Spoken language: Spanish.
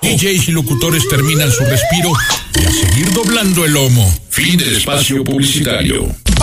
DJs y locutores terminan su respiro y a seguir doblando el lomo. Fin del espacio publicitario.